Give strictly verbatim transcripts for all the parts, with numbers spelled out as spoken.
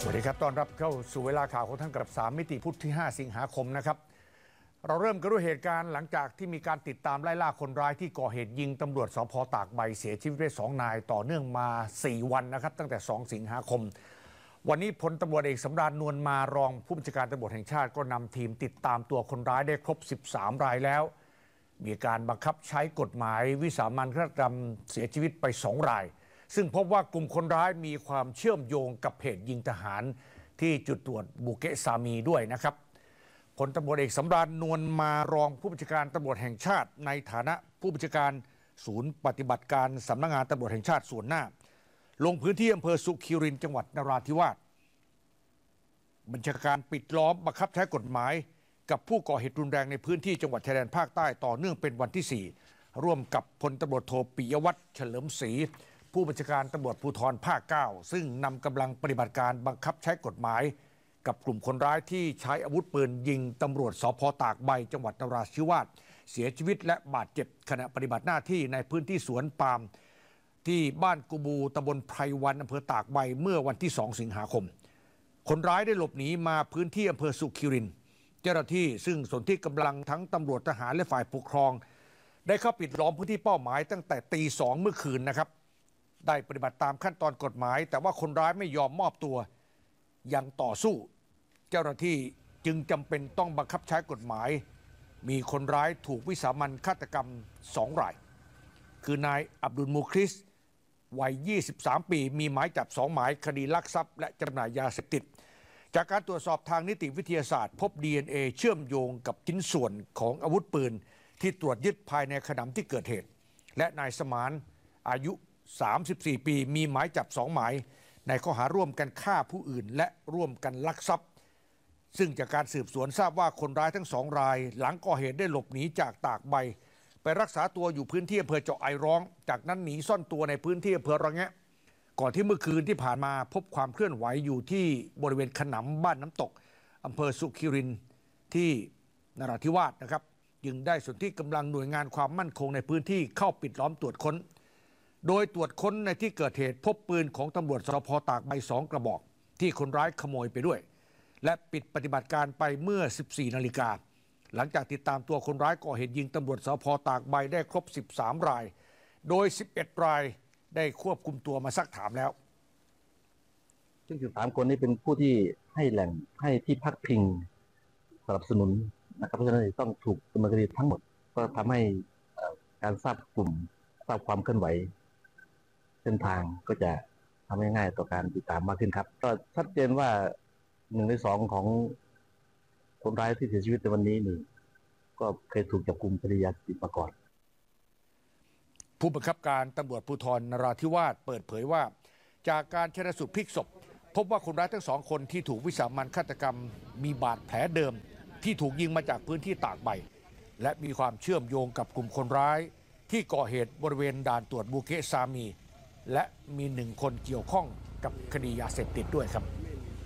สวัสดีครับต้อนรับเข้าสู่เวลาข่าวของท่านกับสามมิติพุธที่ห้าสิงหาคมนะครับเราเริ่มกันด้วยเหตุการณ์หลังจากที่มีการติดตามไล่ล่าคนร้ายที่ก่อเหตุยิงตำรวจสภ.ตากใบเสียชีวิตไปสองนายต่อเนื่องมาสี่วันนะครับตั้งแต่สองสิงหาคมวันนี้พลตำรวจเอกสำราญนวลมารองผู้บัญชาการตำรวจแห่งชาติก็นำทีมติดตามตัวคนร้ายได้ครบสิบสามรายแล้วมีการบังคับใช้กฎหมายวิสามัญฆาตกรรมเสียชีวิตไปสองรายซึ่งพบว่ากลุ่มคนร้ายมีความเชื่อมโยงกับเหตุยิงทหารที่จุดตรวจบูเกะซามีด้วยนะครับพลตำรวจเอกสำราญนวลมารองผู้บัญชาการตำรวจแห่งชาติในฐานะผู้บัญชาการศูนย์ปฏิบัติการสำนักงานตำรวจแห่งชาติส่วนหน้าลงพื้นที่อำเภอสุขิรินจังหวัดนราธิวาสบัญชาการปิดล้อมบังคับใช้กฎหมายกับผู้ก่อเหตุรุนแรงในพื้นที่จังหวัดชายแดนภาคใต้ต่อเนื่องเป็นวันที่สี่ร่วมกับพลตำรวจโทปิยวัฒน์เฉลิมศรีผู้บัญชาการตำรวจภูธรภาคเก้าซึ่งนำกำลังปฏิบัติการบังคับใช้กฎหมายกับกลุ่มคนร้ายที่ใช้อาวุธปืนยิงตำรวจสภ.ตากใบจังหวัดนราธิวาสเสียชีวิตและบาดเจ็บขณะปฏิบัติหน้าที่ในพื้นที่สวนปาล์มที่บ้านกูบูตำบลไพรวันอำเภอตากใบเมื่อวันที่สองสิงหาคมคนร้ายได้หลบหนีมาพื้นที่อำเภอสุขิรินเจ้าหน้าที่ซึ่งสนที่กำลังทั้งตำรวจทหารและฝ่ายปกครองได้เข้าปิดล้อมพื้นที่เป้าหมายตั้งแต่ตีสองเมื่อคืนนะครับได้ปฏิบัติตามขั้นตอนกฎหมายแต่ว่าคนร้ายไม่ยอมมอบตัวยังต่อสู้เจ้าหน้าที่จึงจำเป็นต้องบังคับใช้กฎหมายมีคนร้ายถูกวิสามัญฆาตกรรมสองรายคือนายอับดุลมูคริสวัยยี่สิบสามปีมีหมายจับสองหมายคดีลักทรัพย์และจำหน่ายยาเสพติดจากการตรวจสอบทางนิติวิทยาศาสตร์พบ ดี เอ็น เอ เชื่อมโยงกับชิ้นส่วนของอาวุธปืนที่ตรวจยึดภายในขนำที่เกิดเหตุและนายสมานอายุสามสิบสี่ปีมีหมายจับสองหมายในข้อหาร่วมกันฆ่าผู้อื่นและร่วมกันลักทรัพย์ซึ่งจากการสืบสวนทราบว่าคนร้ายทั้งสองรายหลังก่อเหตุได้หลบหนีจากตากใบไปรักษาตัวอยู่พื้นที่อำเภอเจาะไอร้องจากนั้นหนีซ่อนตัวในพื้นที่อำเภอระแงะก่อนที่เมื่อคืนที่ผ่านมาพบความเคลื่อนไหวอยู่ที่บริเวณขนำบ้านน้ำตกอำเภอสุขิรินที่นราธิวาสนะครับจึงได้ส่วนที่กำลังหน่วยงานความมั่นคงในพื้นที่เข้าปิดล้อมตรวจค้นโดยตรวจค้นในที่เกิดเหตุพบปืนของตำรวจสภ.ตากใบสองกระบอกที่คนร้ายขโมยไปด้วยและปิดปฏิบัติการไปเมื่อ สิบสี่นาฬิกาหลังจากติดตามตัวคนร้ายก่อเหตุยิงตำรวจสภ.ตากใบได้ครบสิบสามรายโดยสิบเอ็ดรายได้ควบคุมตัวมาซักถามแล้วซึ่งสิบสามคนนี้เป็นผู้ที่ให้แหล่งให้ที่พักพิงสนับสนุนนะครับเพราะฉะนั้นต้องถูกดำเนินคดีทั้งหมดก็ทำให้การทราบกลุ่มทราบความเคลื่อนไหวเส้นทางก็จะทำให้ง่ายต่อการติดตามมากขึ้นครับก็ชัดเจนว่าหนึ่งในสองของคนร้ายที่เสียชีวิตในวันนี้นี่ก็เคยถูกจับกุมคดียาเสพติดมาก่อนผู้บังคับการตำรวจภูธรนราธิวาสเปิดเผยว่าจากการชันสูตรพลิกศพพบว่าคนร้ายทั้งสองคนที่ถูกวิสามัญฆาตกรรมมีบาดแผลเดิมที่ถูกยิงมาจากพื้นที่ตากใบและมีความเชื่อมโยงกับกลุ่มคนร้ายที่ก่อเหตุบริเวณด่านตรวจบูเกะซามีและมีหนึ่งคนเกี่ยวข้องกับคดียาเสพติดด้วยครับ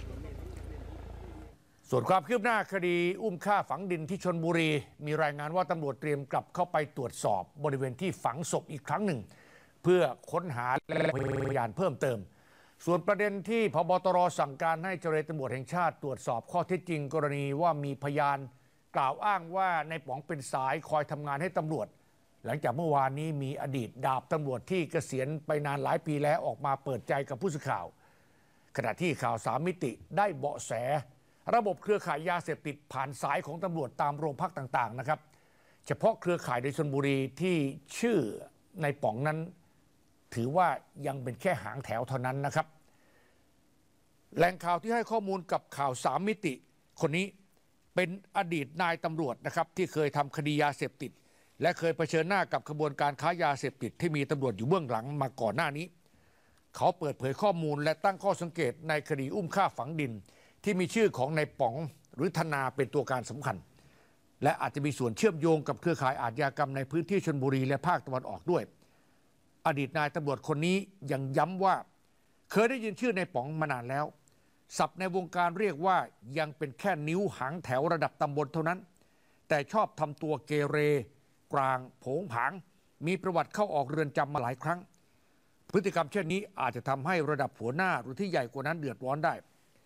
ส่วนความคืบหน้าคดีอุ้มฆ่าฝังดินที่ชลบุรีมีรายงานว่าตำรวจเตรียมกลับเข้าไปตรวจสอบบริเวณที่ฝังศพอีกครั้งหนึ่งเพื่อค้นหาและพยานเพิ่มเติมส่วนประเด็นที่ผบ.ตร.สั่งการให้เจรตำรวจแห่งชาติตรวจสอบข้อเท็จจริงกรณีว่ามีพยานกล่าวอ้างว่าในป๋องเป็นสายคอยทำงานให้ตำรวจหลังจากเมื่อวานนี้มีอดีตดาบตำรวจที่เกษียณไปนานหลายปีแล้วออกมาเปิดใจกับผู้สื่อข่าวขณะที่ข่าวสามมิติได้เบาะแสระบบเครือข่ายยาเสพติดผ่านสายของตำรวจตามโรงพักต่างๆนะครับเฉพาะเครือข่ายในชลบุรีที่ชื่อในป๋องนั้นถือว่ายังเป็นแค่หางแถวเท่านั้นนะครับแหล่งข่าวที่ให้ข้อมูลกับข่าวสามมิติคนนี้เป็นอดีตนายตำรวจนะครับที่เคยทำคดียาเสพติดและเคยเผชิญหน้ากับขบวนการค้ายาเสพติดที่มีตำรวจอยู่เบื้องหลังมาก่อนหน้านี้เขาเปิดเผยข้อมูลและตั้งข้อสังเกตในคดีอุ้มฆ่าฝังดินที่มีชื่อของนายป๋องหรือธนาเป็นตัวการสำคัญและอาจจะมีส่วนเชื่อมโยงกับเครือข่ายอาชญากรรมในพื้นที่ชลบุรีและภาคตะวันออกด้วยอดีตนายตำรวจคนนี้ยังย้ำว่าเคยได้ยินชื่อนายป๋องมานานแล้วศัพท์ในวงการเรียกว่ายังเป็นแค่นิ้วหางแถวระดับตำบลเท่านั้นแต่ชอบทำตัวเกเรกลางโผงผางมีประวัติเข้าออกเรือนจำมาหลายครั้งพฤติกรรมเช่นนี้อาจจะทำให้ระดับหัวหน้าหรือที่ใหญ่กว่านั้นเดือดร้อนได้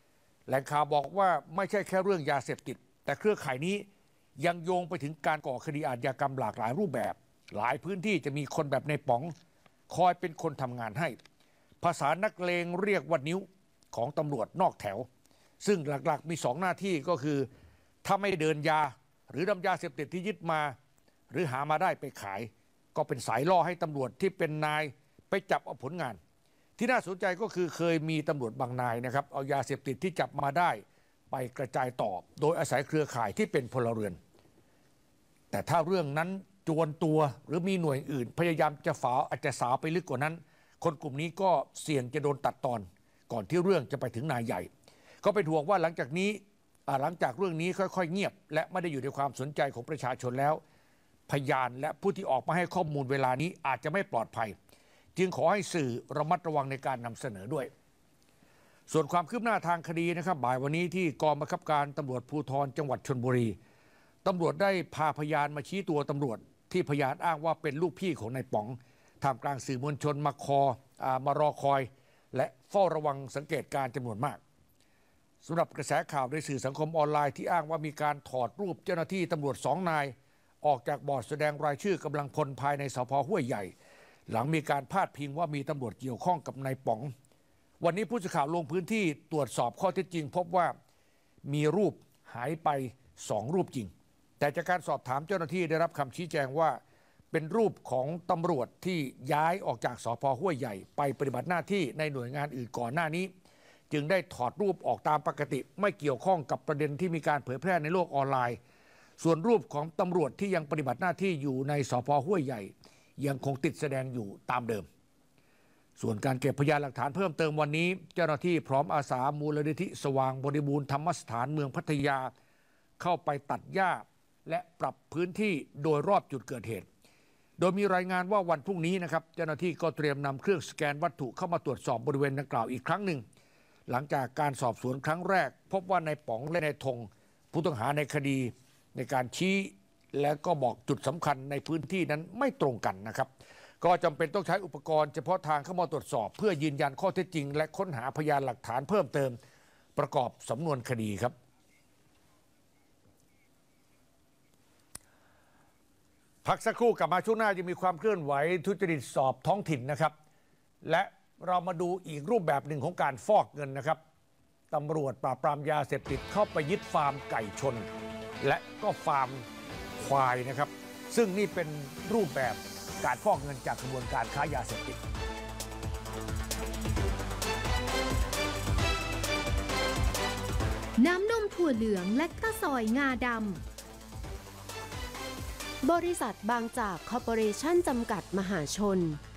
แหล่งข่าวบอกว่าไม่ใช่แค่เรื่องยาเสพติดแต่เครือข่ายนี้ยังโยงไปถึงการก่อคดีอาชญากรรมหลากหลายรูปแบบหลายพื้นที่จะมีคนแบบในป๋องคอยเป็นคนทำงานให้ภาษานักเลงเรียกว่านิ้วของตำรวจนอกแถวซึ่งหลักๆมีสองหน้าที่ก็คือถ้าไม่เดินยาหรือนำยาเสพติดที่ยึดมาหรือหามาได้ไปขายก็เป็นสายล่อให้ตำรวจที่เป็นนายไปจับเอาผลงานที่น่าสนใจก็คือเคยมีตำรวจบางนายนะครับเอายาเสพติดที่จับมาได้ไปกระจายต่อโดยอาศัยเครือข่ายที่เป็นพลเรือนแต่ถ้าเรื่องนั้นจวนตัวหรือมีหน่วยอื่นพยายามจะฝาอาจจะสาวไปลึกกว่านั้นคนกลุ่มนี้ก็เสี่ยงจะโดนตัดตอนก่อนที่เรื่องจะไปถึงนายใหญ่ก็เป็นห่วงว่าหลังจากนี้หลังจากเรื่องนี้ค่อยๆเงียบและไม่ได้อยู่ในความสนใจของประชาชนแล้วพยานและผู้ที่ออกมาให้ข้อมูลเวลานี้อาจจะไม่ปลอดภัยจึงขอให้สื่อระมัดระวังในการนำเสนอด้วยส่วนความคืบหน้าทางคดีนะครับบ่ายวันนี้ที่กองบังคับการตำรวจภูธรจังหวัดชลบุรีตำรวจได้พาพยานมาชี้ตัวตำรวจที่พยานอ้างว่าเป็นลูกพี่ของนายป๋องท่ามกลางสื่อมวลชนมาคอมารอคอยและเฝ้าระวังสังเกตการณ์จำนวนมากสำหรับกระแสข่าวในสื่อสังคมออนไลน์ที่อ้างว่ามีการถอดรูปเจ้าหน้าที่ตำรวจสองนายออกจากบอร์ดแสดงรายชื่อกำลังพลภายในสภ.ห้วยใหญ่หลังมีการพาดพิงว่ามีตำรวจเกี่ยวข้องกับนายป๋องวันนี้ผู้สื่อข่าวลงพื้นที่ตรวจสอบข้อเท็จจริงพบว่ามีรูปหายไปสองรูปจริงแต่จากการสอบถามเจ้าหน้าที่ได้รับคำชี้แจงว่าเป็นรูปของตำรวจที่ย้ายออกจากสภ.ห้วยใหญ่ไปปฏิบัติหน้าที่ในหน่วยงานอื่นก่อนหน้านี้จึงได้ถอดรูปออกตามปกติไม่เกี่ยวข้องกับประเด็นที่มีการเผยแพร่ในโลกออนไลน์ส่วนรูปของตำรวจที่ยังปฏิบัติหน้าที่อยู่ในสภ.ห้วยใหญ่ยังคงติดแสดงอยู่ตามเดิมส่วนการเก็บพยานหลักฐานเพิ่มเติมวันนี้เจ้าหน้าที่พร้อมอาสามูลนิธิสว่างบริบูรณ์ธรรมสถานเมืองพัทยาเข้าไปตัดหญ้าและปรับพื้นที่โดยรอบจุดเกิดเหตุโดยมีรายงานว่าวันพรุ่งนี้นะครับเจ้าหน้าที่ก็เตรียมนำเครื่องสแกนวัตถุเข้ามาตรวจสอบบริเวณดังกล่าวอีกครั้งหนึ่งหลังจากการสอบสวนครั้งแรกพบว่านายป๋องและนายธงผู้ต้องหาในคดีในการชี้และก็บอกจุดสำคัญในพื้นที่นั้นไม่ตรงกันนะครับก็จำเป็นต้องใช้อุปกรณ์เฉพาะทางเข้ามาตรวจสอบเพื่อยืนยันข้อเท็จจริงและค้นหาพยานหลักฐานเพิ่มเติมประกอบสำนวนคดีครับพักสักครู่กลับมาช่วงหน้าจะมีความเคลื่อนไหวทุจริตสอบท้องถิ่นนะครับและเรามาดูอีกรูปแบบหนึ่งของการฟอกเงินนะครับตำรวจปราบปรามยาเสพติดเข้าไปยึดฟาร์มไก่ชนและก็ฟาร์มควายนะครับซึ่งนี่เป็นรูปแบบการฟอกเงินจากกระบวนการค้ายาเสพติดน้ำนมถั่วเหลืองและตะซอยงาดำบริษัทบางจากคอร์ปอเรชั่นจำกัดมหาชน